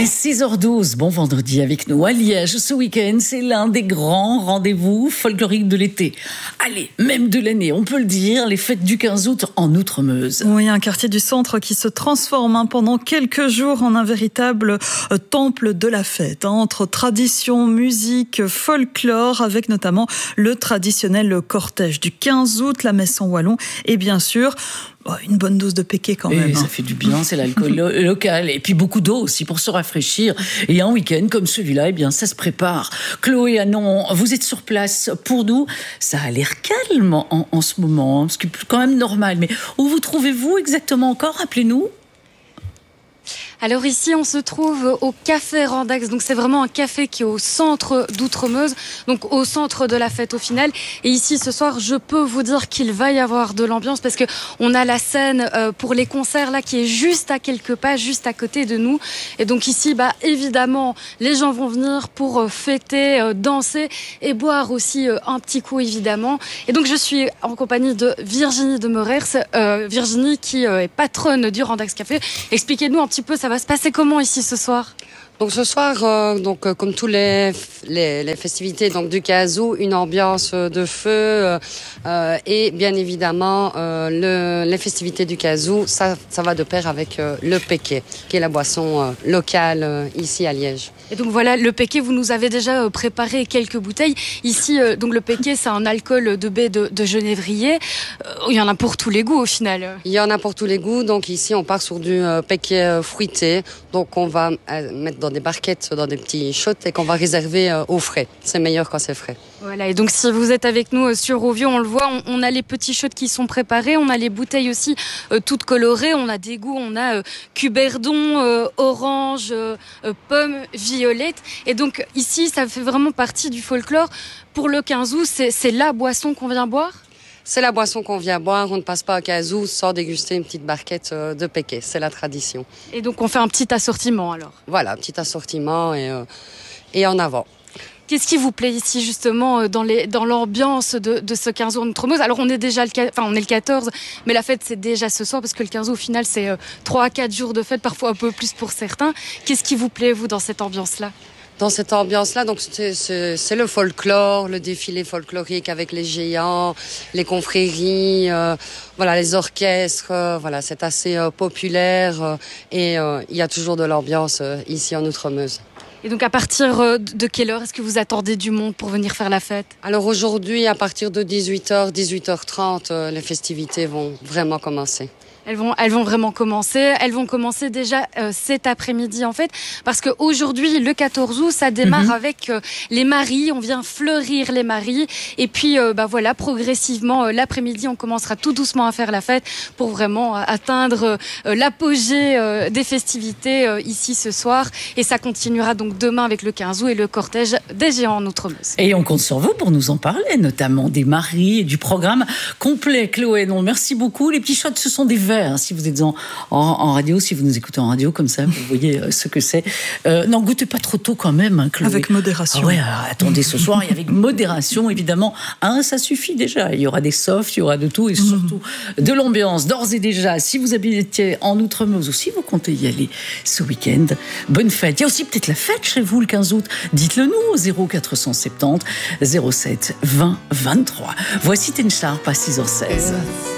6h12, bon vendredi avec nous à Liège. Ce week-end, c'est l'un des grands rendez-vous folkloriques de l'été. Allez, même de l'année, on peut le dire, les fêtes du 15 août en Outremeuse. Oui, un quartier du centre qui se transforme pendant quelques jours en un véritable temple de la fête. Entre tradition, musique, folklore, avec notamment le traditionnel cortège du 15 août, la messe en wallon et bien sûr... une bonne dose de péqué quand même. Et ça fait du bien, c'est l'alcool local. Et puis beaucoup d'eau aussi pour se rafraîchir. Et un week-end comme celui-là, eh bien, ça se prépare. Chloé Anon, vous êtes sur place pour nous. Ça a l'air calme en ce moment, ce qui est quand même normal. Mais où vous trouvez-vous exactement encore? Rappelez-nous. Alors ici, on se trouve au Café Randax. Donc c'est vraiment un café qui est au centre d'Outremeuse, donc au centre de la fête au final. Et ici, ce soir, je peux vous dire qu'il va y avoir de l'ambiance parce que on a la scène pour les concerts là qui est juste à quelques pas, juste à côté de nous. Et donc ici, évidemment, les gens vont venir pour fêter, danser et boire aussi un petit coup évidemment. Et donc je suis en compagnie de Virginie de Meurers, Virginie qui est patronne du Randax Café. Expliquez-nous un petit peu, ça va se passer comment ici ce soir? Donc ce soir, comme tous les festivités du 15 août, une ambiance de feu et bien évidemment les festivités du 15 août, ça va de pair avec le péqué, qui est la boisson locale ici à Liège. Et donc voilà, le péqué, vous nous avez déjà préparé quelques bouteilles. Ici, donc le péqué, c'est un alcool de baie de genévrier. Il y en a pour tous les goûts au final. Il y en a pour tous les goûts. Donc ici, on part sur du péqué fruité. Donc on va mettre dans des barquettes, dans des petits shots et qu'on va réserver au frais. C'est meilleur quand c'est frais. Voilà, et donc si vous êtes avec nous sur Rovio, on le voit, on a les petits shots qui sont préparés, on a les bouteilles aussi toutes colorées, on a des goûts, on a cuberdon, orange, pomme, violette. Et donc ici, ça fait vraiment partie du folklore. Pour le 15 août, c'est la boisson qu'on vient boire? C'est la boisson qu'on vient boire. On ne passe pas au 15 août sans déguster une petite barquette de péqué. C'est la tradition. Et donc on fait un petit assortiment alors? Voilà, un petit assortiment et en avant. Qu'est-ce qui vous plaît ici justement dans l'ambiance de ce 15 août en Outremeuse? Alors on est déjà on est le 14, mais la fête c'est déjà ce soir parce que le 15 août au final c'est 3 à 4 jours de fête, parfois un peu plus pour certains. Qu'est-ce qui vous plaît vous dans cette ambiance-là? Dans cette ambiance-là, donc c'est le folklore, le défilé folklorique avec les géants, les confréries, les orchestres, c'est assez populaire et il y a toujours de l'ambiance ici en Outremeuse. Et donc à partir de quelle heure est-ce que vous attendez du monde pour venir faire la fête? Alors aujourd'hui, à partir de 18h, 18h30, les festivités vont vraiment commencer. Elles vont vraiment commencer. Elles vont commencer déjà cet après-midi en fait, parce que aujourd'hui, le 14 août, ça démarre avec les maries. On vient fleurir les maries, et puis progressivement l'après-midi, on commencera tout doucement à faire la fête pour vraiment atteindre l'apogée des festivités ici ce soir. Et ça continuera donc demain avec le 15 août et le cortège des géants en Outremeuse. Et on compte sur vous pour nous en parler, notamment des maries et du programme complet. Chloé, non, merci beaucoup. Les petits shots, ce sont des verres. Si vous êtes en radio, si vous nous écoutez en radio comme ça, vous voyez ce que c'est. N'en goûtez pas trop tôt quand même, Chloé. Avec modération. Attendez ce soir et avec modération, évidemment. Ça suffit déjà. Il y aura des softs, il y aura de tout et surtout de l'ambiance. D'ores et déjà, si vous habitez en Outremeuse ou si vous comptez y aller ce week-end, bonne fête. Il y a aussi peut-être la fête chez vous le 15 août. Dites-le nous au 0470 07 20 23. Voici Ten Sharp à 6h16.